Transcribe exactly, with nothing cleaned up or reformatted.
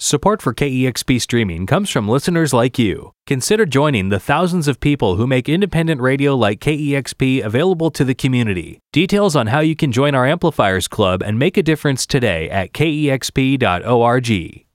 Support for K E X P Streaming comes from listeners like you. Consider joining the thousands of people who make independent radio like K E X P available to the community. Details on how you can join our Amplifiers Club and make a difference today at K E X P dot org.